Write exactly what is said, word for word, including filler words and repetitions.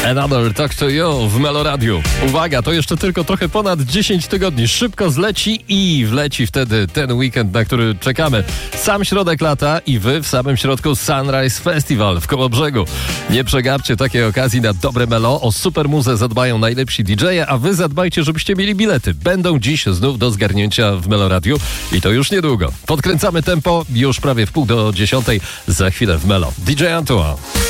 Another Talk to You w Meloradiu. Uwaga, to jeszcze tylko trochę ponad dziesięć tygodni. Szybko zleci i wleci wtedy ten weekend, na który czekamy. Sam środek lata i wy w samym środku Sunrise Festival w Kołobrzegu. Nie przegapcie takiej okazji na dobre melo. O super muzę zadbają najlepsi didżeje, a wy zadbajcie, żebyście mieli bilety. Będą dziś znów do zgarnięcia w Meloradiu i to już niedługo. Podkręcamy tempo, już prawie w pół do dziesiątej. Za chwilę w Melo. D J Antoine.